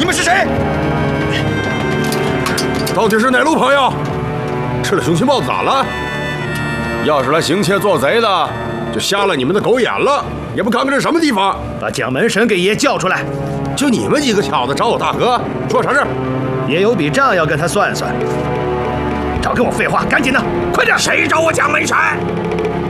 们是谁？ 到底是哪路朋友？吃了熊心豹子咋了？要是来行窃做贼的，就瞎了你们的狗眼了，也不看看这什么地方。 把蒋门神给爷叫出来！ 就你们几个小子找我大哥，说啥事儿？ 爷有笔账要跟他算算。少跟我废话，赶紧的，快点！ 谁找我蒋门神？